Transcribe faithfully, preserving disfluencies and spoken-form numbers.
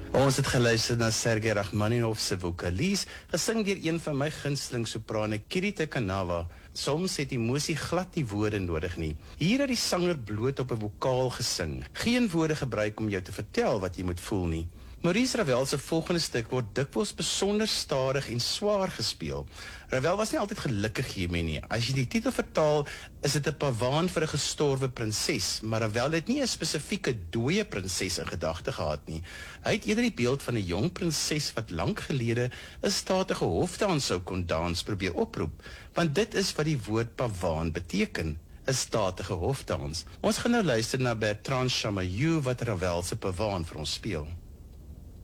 Ons het geluister na Sergei Rachmaninov se Vocalies, gesing deur een van my gunsteling soprane, Kirita Kanava. Soms het emosie glad nie woorde nodig nie. Hier het die sanger bloot op 'n vokaal gesing. Geen woorde gebruik om jou te vertel wat jy moet voel nie. Maurice Ravel se volgende stuk word dikwels besonder stadig en swaar gespeel. Ravel was nie altyd gelukkig hiermee nie. As jy die titel vertaal, is dit 'n pavaan vir 'n gestorwe prinses, maar Ravel het nie 'n spesifieke dooie prinses in gedagte gehad nie. Hy het eerder die beeld van 'n jong prinses wat lank gelede 'n statige hofdans sou kon dans probeer oproep, want dit is wat die woord pavaan beteken, 'n statige hofdans. Ons gaan nou luister na Bertrand Chamayou wat Ravel se pavaan vir ons speel.